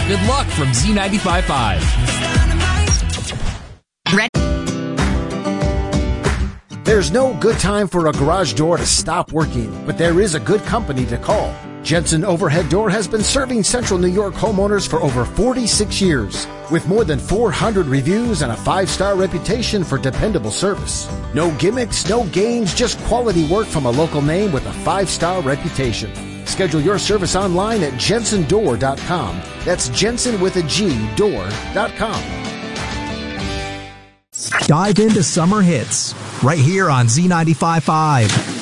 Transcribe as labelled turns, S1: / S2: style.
S1: Good luck from Z95.5.
S2: There's no good time for a garage door to stop working, but there is a good company to call. Jensen Overhead Door has been serving Central New York homeowners for over 46 years, with more than 400 reviews and a 5-star reputation for dependable service. No gimmicks, no games, just quality work from a local name with a 5-star reputation. Schedule your service online at jensendoor.com. That's Jensen with a G, door.com.
S3: Dive into summer hits right here on Z95.5.